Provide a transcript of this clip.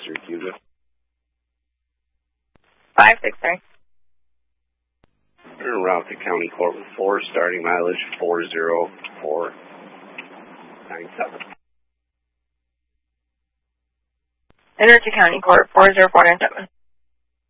Cuba. 563. We're en route to County Court with 4, starting mileage 40497. Enter to County Court 40497.